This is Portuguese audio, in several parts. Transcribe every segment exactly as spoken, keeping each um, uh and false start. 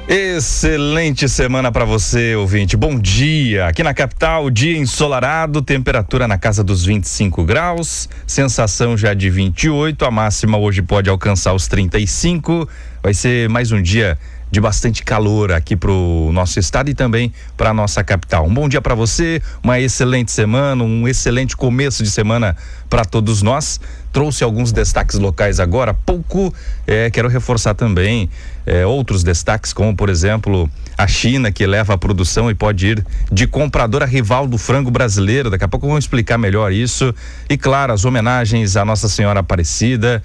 Excelente semana para você, ouvinte. Bom dia. Aqui na capital, dia ensolarado, temperatura na casa dos vinte e cinco graus, sensação já de vinte e oito, a máxima hoje pode alcançar os trinta e cinco. Vai ser mais um dia de bastante calor aqui pro nosso estado e também para nossa capital. Um bom dia para você, uma excelente semana, um excelente começo de semana para todos nós. Trouxe alguns destaques locais agora há pouco, é, quero reforçar também é, outros destaques, como por exemplo a China, que eleva a produção e pode ir de compradora rival do frango brasileiro. Daqui a pouco vamos explicar melhor isso. E claro, as homenagens à Nossa Senhora Aparecida,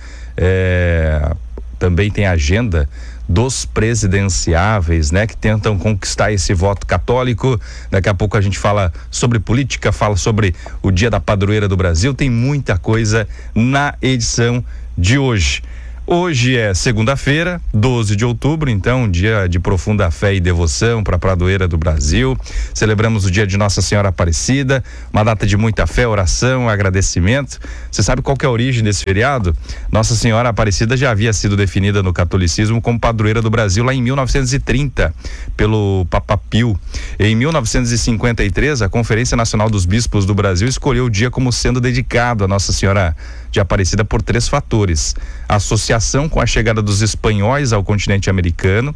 é, também tem a agenda dos presidenciáveis, né, que tentam conquistar esse voto católico. Daqui a pouco a gente fala sobre política, fala sobre o Dia da Padroeira do Brasil. Tem muita coisa na edição de hoje. Hoje é segunda-feira, doze de outubro, então dia de profunda fé e devoção para a padroeira do Brasil. Celebramos o dia de Nossa Senhora Aparecida, uma data de muita fé, oração, agradecimento. Você sabe qual que é a origem desse feriado? Nossa Senhora Aparecida já havia sido definida no catolicismo como padroeira do Brasil lá em mil novecentos e trinta, pelo Papa Pio. Em mil novecentos e cinquenta e três, a Conferência Nacional dos Bispos do Brasil escolheu o dia como sendo dedicado a Nossa Senhora de Aparecida por três fatores: a associação com a chegada dos espanhóis ao continente americano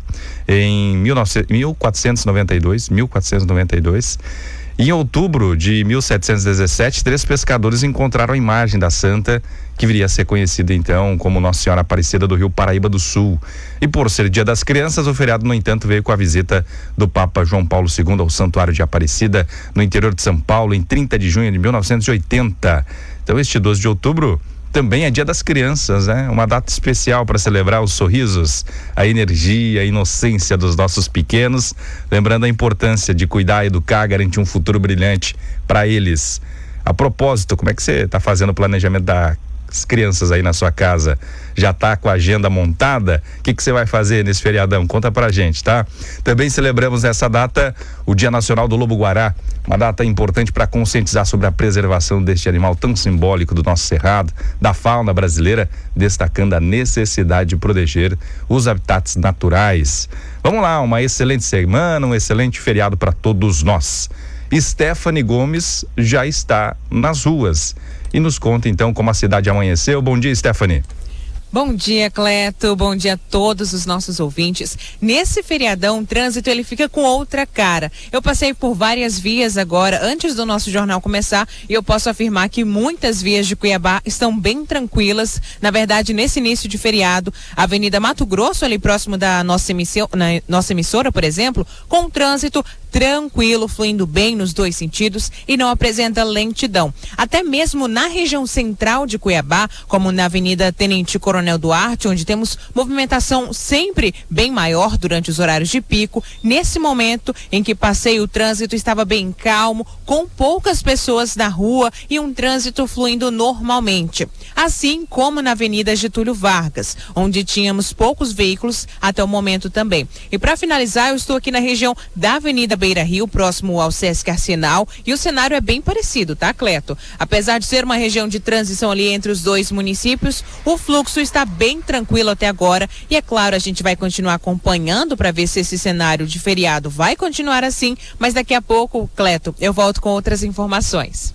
em mil quatrocentos e noventa e dois, mil quatrocentos e noventa e dois. Em outubro de mil setecentos e dezessete, três pescadores encontraram a imagem da santa, que viria a ser conhecida então como Nossa Senhora Aparecida do Rio Paraíba do Sul. E por ser Dia das Crianças, o feriado, no entanto, veio com a visita do Papa João Paulo segundo ao Santuário de Aparecida, no interior de São Paulo, em trinta de junho de mil novecentos e oitenta. Então, este doze de outubro também é Dia das Crianças, né? Uma data especial para celebrar os sorrisos, a energia, a inocência dos nossos pequenos, lembrando a importância de cuidar, educar, garantir um futuro brilhante para eles. A propósito, como é que você está fazendo o planejamento das crianças aí na sua casa? Já tá com a agenda montada? O que que você vai fazer nesse feriadão? Conta pra gente, tá? Também celebramos nessa data o Dia Nacional do Lobo-Guará, uma data importante para conscientizar sobre a preservação deste animal tão simbólico do nosso cerrado, da fauna brasileira, destacando a necessidade de proteger os habitats naturais. Vamos lá, uma excelente semana, um excelente feriado para todos nós. Stephanie Gomes já está nas ruas e nos conta então como a cidade amanheceu. Bom dia, Stephanie. Bom dia, Cleto. Bom dia a todos os nossos ouvintes. Nesse feriadão, o trânsito ele fica com outra cara. Eu passei por várias vias agora, antes do nosso jornal começar, e eu posso afirmar que muitas vias de Cuiabá estão bem tranquilas. Na verdade, nesse início de feriado, a Avenida Mato Grosso, ali próximo da nossa emissora, na nossa emissora, por exemplo, com o trânsito tranquilo, fluindo bem nos dois sentidos e não apresenta lentidão. Até mesmo na região central de Cuiabá, como na Avenida Tenente Coronel Duarte, onde temos movimentação sempre bem maior durante os horários de pico. Nesse momento em que passei, o trânsito estava bem calmo, com poucas pessoas na rua e um trânsito fluindo normalmente. Assim como na Avenida Getúlio Vargas, onde tínhamos poucos veículos até o momento também. E para finalizar, eu estou aqui na região da Avenida Beira Rio, próximo ao Sesc Arsenal, e o cenário é bem parecido, tá, Cleto? Apesar de ser uma região de transição ali entre os dois municípios, o fluxo está bem tranquilo até agora e, é claro, a gente vai continuar acompanhando para ver se esse cenário de feriado vai continuar assim, mas daqui a pouco, Cleto, eu volto com outras informações.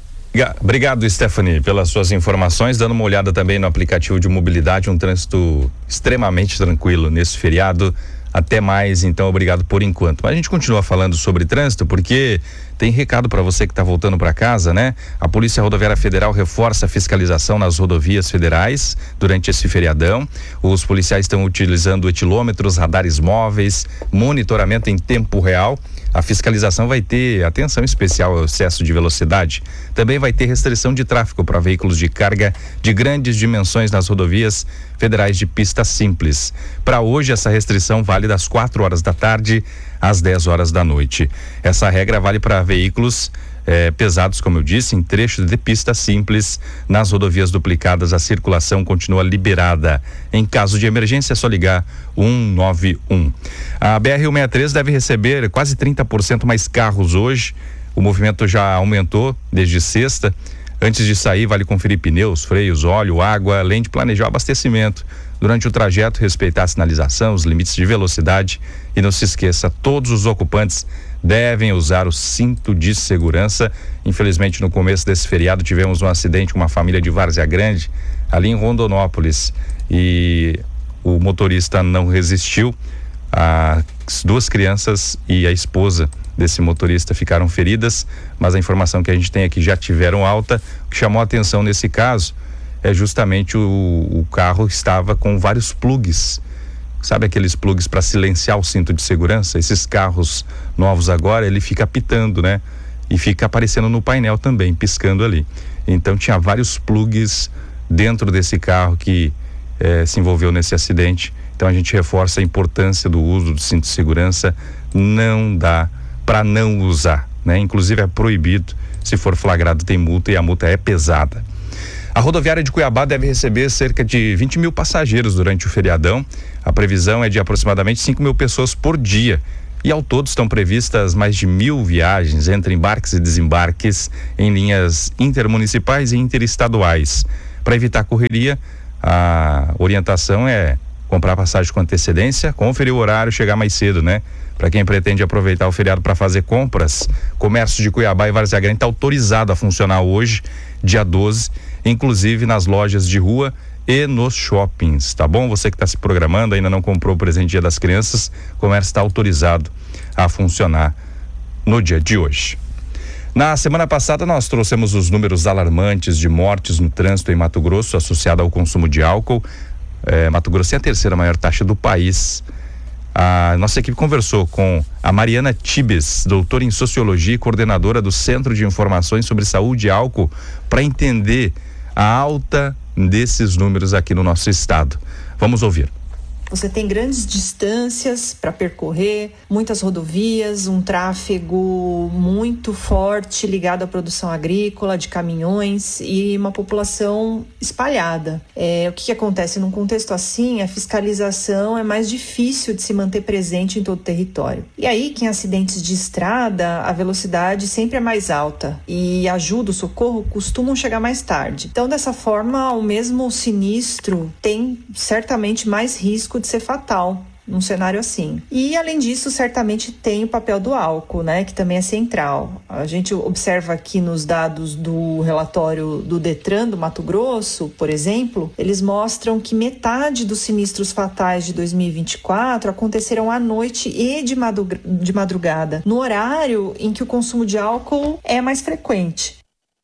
Obrigado, Stephanie, pelas suas informações. Dando uma olhada também no aplicativo de mobilidade, um trânsito extremamente tranquilo nesse feriado. Até mais, então, obrigado por enquanto. Mas a gente continua falando sobre trânsito porque tem recado para você que está voltando para casa, né? A Polícia Rodoviária Federal reforça a fiscalização nas rodovias federais durante esse feriadão. Os policiais estão utilizando etilômetros, radares móveis, monitoramento em tempo real. A fiscalização vai ter atenção especial ao excesso de velocidade. Também vai ter restrição de tráfego para veículos de carga de grandes dimensões nas rodovias federais de pista simples. Para hoje, essa restrição vale das quatro horas da tarde às dez horas da noite. Essa regra vale para veículos eh, pesados, como eu disse, em trechos de pista simples. Nas rodovias duplicadas, a circulação continua liberada. Em caso de emergência, é só ligar um nove um. A B R cento e sessenta e três deve receber quase trinta por cento mais carros hoje. O movimento já aumentou desde sexta. Antes de sair, vale conferir pneus, freios, óleo, água, além de planejar o abastecimento. Durante o trajeto, respeitar a sinalização, os limites de velocidade e não se esqueça, todos os ocupantes devem usar o cinto de segurança. Infelizmente, no começo desse feriado, tivemos um acidente com uma família de Várzea Grande, ali em Rondonópolis, e o motorista não resistiu. As duas crianças e a esposa desse motorista ficaram feridas, mas a informação que a gente tem é que já tiveram alta. O que chamou a atenção nesse caso é justamente o, o carro estava com vários plugs, sabe aqueles plugs para silenciar o cinto de segurança? Esses carros novos agora, ele fica pitando, né? E fica aparecendo no painel também, piscando ali. Então tinha vários plugs dentro desse carro que eh, se envolveu nesse acidente. Então a gente reforça a importância do uso do cinto de segurança. Não dá para não usar, né? Inclusive é proibido, se for flagrado tem multa e a multa é pesada. A rodoviária de Cuiabá deve receber cerca de vinte mil passageiros durante o feriadão. A previsão é de aproximadamente cinco mil pessoas por dia. E ao todo estão previstas mais de mil viagens entre embarques e desembarques em linhas intermunicipais e interestaduais. Para evitar correria, a orientação é comprar passagem com antecedência, conferir o horário, chegar mais cedo, né? Para quem pretende aproveitar o feriado para fazer compras, comércio de Cuiabá e Várzea Grande está autorizado a funcionar hoje, dia doze, inclusive nas lojas de rua e nos shoppings, tá bom? Você que está se programando, ainda não comprou o presente Dia das Crianças, o comércio está autorizado a funcionar no dia de hoje. Na semana passada nós trouxemos os números alarmantes de mortes no trânsito em Mato Grosso associado ao consumo de álcool. É, Mato Grosso é a terceira maior taxa do país. A nossa equipe conversou com a Mariana Tibes, doutora em Sociologia e coordenadora do Centro de Informações sobre Saúde e Álcool, para entender a alta desses números aqui no nosso estado. Vamos ouvir. Você tem grandes distâncias para percorrer, muitas rodovias, um tráfego muito forte ligado à produção agrícola, de caminhões e uma população espalhada. É, o que, que acontece? Num contexto assim, a fiscalização é mais difícil de se manter presente em todo o território. E aí, que em acidentes de estrada, a velocidade sempre é mais alta e a ajuda, o socorro costumam chegar mais tarde. Então, dessa forma, o mesmo sinistro tem certamente mais risco de ser fatal num cenário assim. E além disso, certamente tem o papel do álcool, né, que também é central. A gente observa aqui nos dados do relatório do Detran do Mato Grosso, por exemplo, eles mostram que metade dos sinistros fatais de dois mil e vinte e quatro aconteceram à noite e de madrugada, no horário em que o consumo de álcool é mais frequente.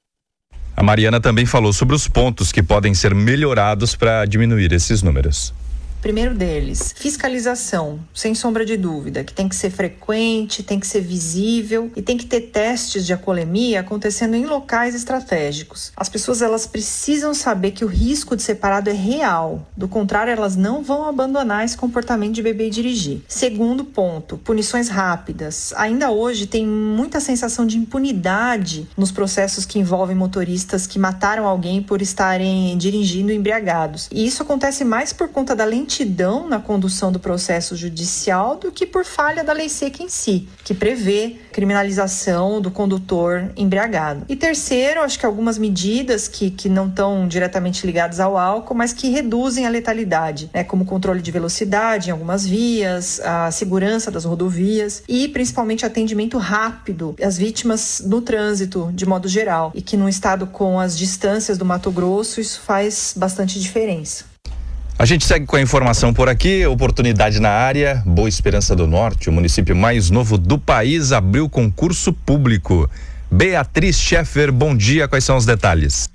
A Mariana também falou sobre os pontos que podem ser melhorados para diminuir esses números. Primeiro deles, fiscalização, sem sombra de dúvida, que tem que ser frequente, tem que ser visível e tem que ter testes de alcoolemia acontecendo em locais estratégicos. As pessoas elas precisam saber que o risco de ser parado é real, do contrário elas não vão abandonar esse comportamento de beber e dirigir. Segundo ponto, punições rápidas. Ainda hoje tem muita sensação de impunidade nos processos que envolvem motoristas que mataram alguém por estarem dirigindo embriagados. E isso acontece mais por conta da lentidão na condução do processo judicial do que por falha da lei seca em si, que prevê criminalização do condutor embriagado. E terceiro, acho que algumas medidas que, que não estão diretamente ligadas ao álcool, mas que reduzem a letalidade, né, como controle de velocidade em algumas vias, a segurança das rodovias e principalmente atendimento rápido às vítimas no trânsito de modo geral, e que num estado com as distâncias do Mato Grosso isso faz bastante diferença. A gente segue com a informação por aqui. Oportunidade na área. Boa Esperança do Norte, o município mais novo do país, abriu concurso público. Beatriz Scheffer, bom dia. Quais são os detalhes?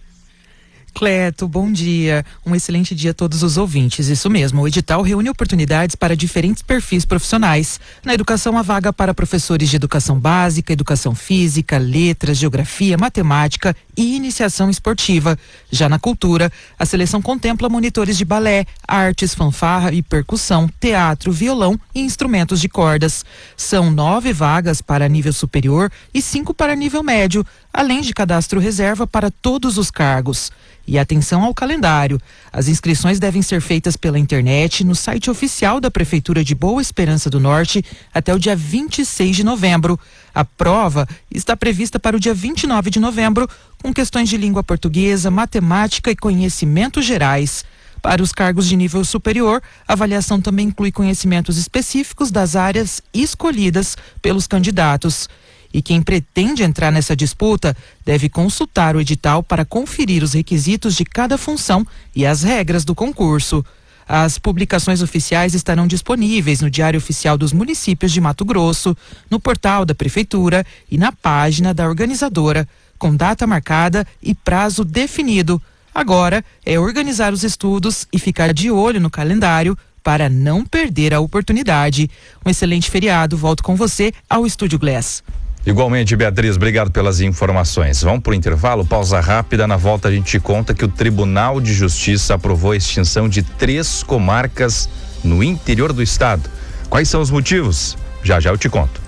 Cleto, bom dia. Um excelente dia a todos os ouvintes. Isso mesmo, o edital reúne oportunidades para diferentes perfis profissionais. Na educação, a vaga para professores de educação básica, educação física, letras, geografia, matemática e iniciação esportiva. Já na cultura, a seleção contempla monitores de balé, artes, fanfarra e percussão, teatro, violão e instrumentos de cordas. São nove vagas para nível superior e cinco para nível médio, além de cadastro reserva para todos os cargos. E atenção ao calendário. As inscrições devem ser feitas pela internet no site oficial da Prefeitura de Boa Esperança do Norte até o dia vinte e seis de novembro. A prova está prevista para o dia vinte e nove de novembro, com com questões de língua portuguesa, matemática e conhecimentos gerais. Para os cargos de nível superior, a avaliação também inclui conhecimentos específicos das áreas escolhidas pelos candidatos. E quem pretende entrar nessa disputa deve consultar o edital para conferir os requisitos de cada função e as regras do concurso. As publicações oficiais estarão disponíveis no Diário Oficial dos Municípios de Mato Grosso, no portal da Prefeitura e na página da organizadora, com data marcada e prazo definido. Agora é organizar os estudos e ficar de olho no calendário para não perder a oportunidade. Um excelente feriado. Volto com você ao Estúdio Glass. Igualmente, Beatriz, obrigado pelas informações. Vamos pro intervalo, pausa rápida. Na volta a gente te conta que o Tribunal de Justiça aprovou a extinção de três comarcas no interior do estado. Quais são os motivos? Já já eu te conto.